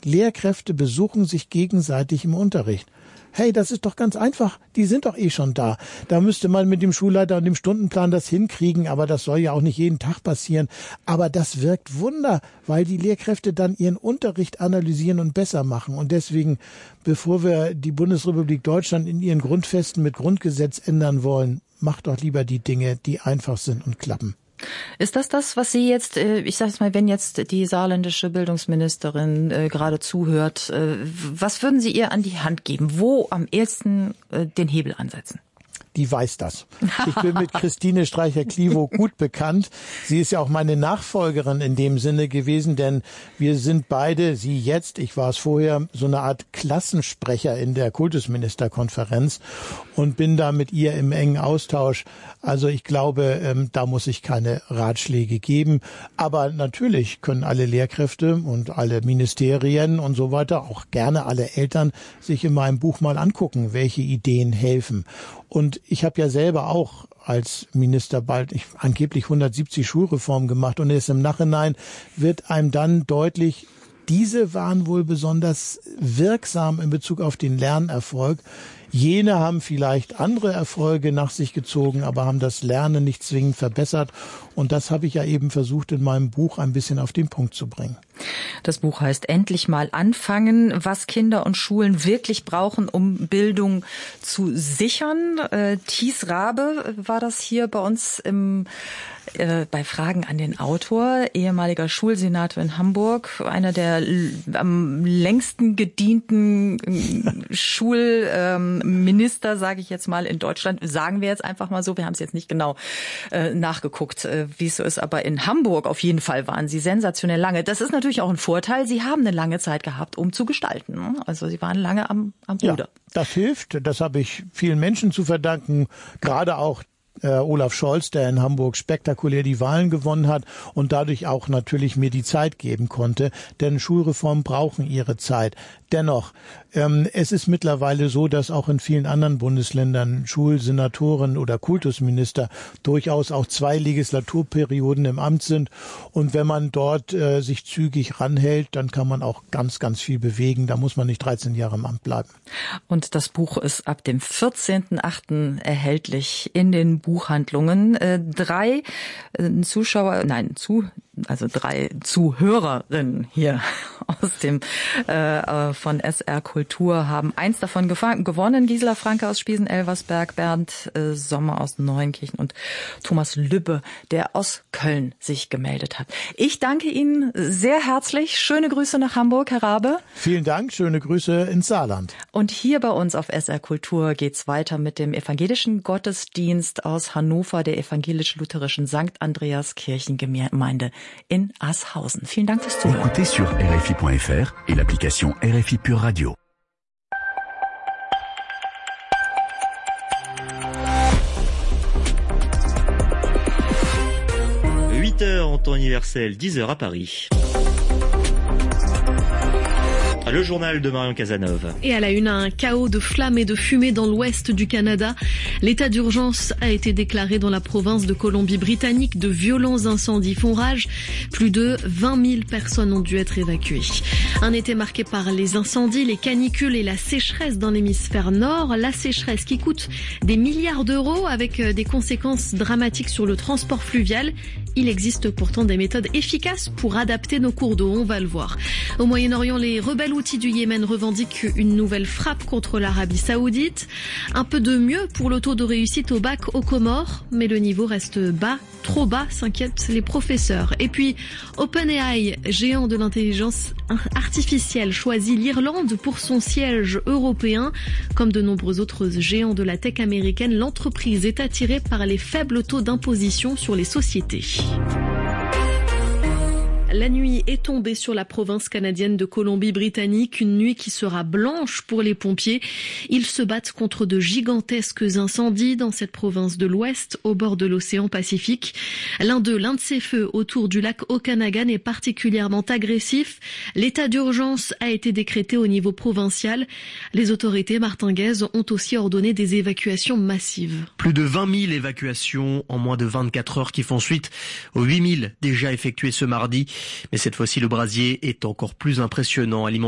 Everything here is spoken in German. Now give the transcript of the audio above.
Lehrkräfte besuchen sich gegenseitig im Unterricht. Hey, das ist doch ganz einfach. Die sind doch schon da. Da müsste man mit dem Schulleiter und dem Stundenplan das hinkriegen, aber das soll ja auch nicht jeden Tag passieren. Aber das wirkt Wunder, weil die Lehrkräfte dann ihren Unterricht analysieren und besser machen. Und deswegen, bevor wir die Bundesrepublik Deutschland in ihren Grundfesten mit Grundgesetz ändern wollen, macht doch lieber die Dinge, die einfach sind und klappen. Ist das, was Sie jetzt, ich sage mal, wenn jetzt die saarländische Bildungsministerin gerade zuhört, was würden Sie ihr an die Hand geben? Wo am ehesten den Hebel ansetzen? Die weiß das. Ich bin mit Christine Streicher-Klivo gut bekannt. Sie ist ja auch meine Nachfolgerin in dem Sinne gewesen, denn wir sind beide, sie jetzt, ich war es vorher, so eine Art Klassensprecher in der Kultusministerkonferenz und bin da mit ihr im engen Austausch. Also ich glaube, da muss ich keine Ratschläge geben. Aber natürlich können alle Lehrkräfte und alle Ministerien und so weiter, auch gerne alle Eltern, sich in meinem Buch mal angucken, welche Ideen helfen. Und ich habe ja selber auch als Minister angeblich 170 Schulreformen gemacht und erst im Nachhinein wird einem dann deutlich, diese waren wohl besonders wirksam in Bezug auf den Lernerfolg. Jene haben vielleicht andere Erfolge nach sich gezogen, aber haben das Lernen nicht zwingend verbessert. Und das habe ich ja eben versucht, in meinem Buch ein bisschen auf den Punkt zu bringen. Das Buch heißt Endlich mal anfangen, was Kinder und Schulen wirklich brauchen, um Bildung zu sichern. Thies Rabe war das hier bei uns bei Fragen an den Autor, ehemaliger Schulsenator in Hamburg, einer der am längsten gedienten Schulminister, sage ich jetzt mal, in Deutschland. Sagen wir jetzt einfach mal so, wir haben es jetzt nicht genau nachgeguckt, wie es so ist, aber in Hamburg auf jeden Fall waren Sie sensationell lange. Das ist natürlich auch ein Vorteil. Sie haben eine lange Zeit gehabt, um zu gestalten. Also Sie waren lange am Ruder. Ja, das hilft. Das habe ich vielen Menschen zu verdanken, gerade auch Olaf Scholz, der in Hamburg spektakulär die Wahlen gewonnen hat und dadurch auch natürlich mir die Zeit geben konnte, denn Schulreformen brauchen ihre Zeit. Dennoch, es ist mittlerweile so, dass auch in vielen anderen Bundesländern Schulsenatoren oder Kultusminister durchaus auch 2 Legislaturperioden im Amt sind. Und wenn man dort sich zügig ranhält, dann kann man auch ganz, ganz viel bewegen. Da muss man nicht 13 Jahre im Amt bleiben. Und das Buch ist ab dem 14.08. erhältlich in den Buchhandlungen. 3 Zuhörerinnen hier aus dem von SR Kultur haben 1 davon gewonnen. Gisela Franke aus Spiesen-Elversberg, Bernd Sommer aus Neuenkirchen und Thomas Lübbe, der aus Köln sich gemeldet hat. Ich danke Ihnen sehr herzlich. Schöne Grüße nach Hamburg, Herr Rabe. Vielen Dank. Schöne Grüße ins Saarland. Und hier bei uns auf SR Kultur geht's weiter mit dem evangelischen Gottesdienst aus Hannover, der evangelisch-lutherischen St. Andreas Kirchengemeinde in Ashausen. Vielen Dank fürs Zuhören. Écoutez sur RFI.fr et l'application RFI Pure Radio. En temps universel, 10h à Paris. Le journal de Marion Cazeneuve. Et à la une, un chaos de flammes et de fumée dans l'ouest du Canada. L'état d'urgence a été déclaré dans la province de Colombie-Britannique. De violents incendies font rage. Plus de 20 000 personnes ont dû être évacuées. Un été marqué par les incendies, les canicules et la sécheresse dans l'hémisphère nord. La sécheresse qui coûte des milliards d'euros avec des conséquences dramatiques sur le transport fluvial. Il existe pourtant des méthodes efficaces pour adapter nos cours d'eau, on va le voir. Au Moyen-Orient, les rebelles houthis du Yémen revendiquent une nouvelle frappe contre l'Arabie Saoudite. Un peu de mieux pour le taux de réussite au bac aux Comores, mais le niveau reste bas, trop bas, s'inquiètent les professeurs. Et puis, OpenAI, géant de l'intelligence artificielle, choisit l'Irlande pour son siège européen. Comme de nombreux autres géants de la tech américaine, l'entreprise est attirée par les faibles taux d'imposition sur les sociétés. La nuit est tombée sur la province canadienne de Colombie-Britannique, une nuit qui sera blanche pour les pompiers. Ils se battent contre de gigantesques incendies dans cette province de l'Ouest, au bord de l'océan Pacifique. L'un de ces feux autour du lac Okanagan est particulièrement agressif. L'état d'urgence a été décrété au niveau provincial. Les autorités martinguaises ont aussi ordonné des évacuations massives. Plus de 20 000 évacuations en moins de 24 heures qui font suite aux 8 000 déjà effectuées ce mardi. Mais cette fois-ci, le brasier est encore plus impressionnant.